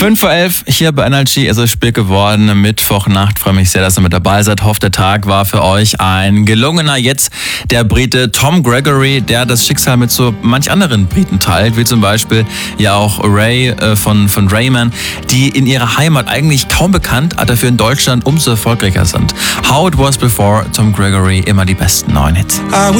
5:11 Uhr hier bei NRG. Es ist spät geworden, Mittwochnacht. Freue mich sehr, dass ihr mit dabei seid. Hoffe, der Tag war für euch ein gelungener. Jetzt der Brite Tom Gregory, der das Schicksal mit so manch anderen Briten teilt, wie zum Beispiel ja auch Ray von Rayman, die in ihrer Heimat eigentlich kaum bekannt, aber dafür in Deutschland umso erfolgreicher sind. How It Was Before, Tom Gregory, immer die besten neuen Hits. I